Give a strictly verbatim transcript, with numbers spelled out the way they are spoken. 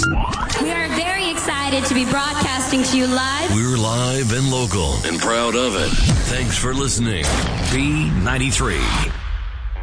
We are very excited to be broadcasting to you live. We're live and local and proud of it. Thanks for listening. B ninety-three.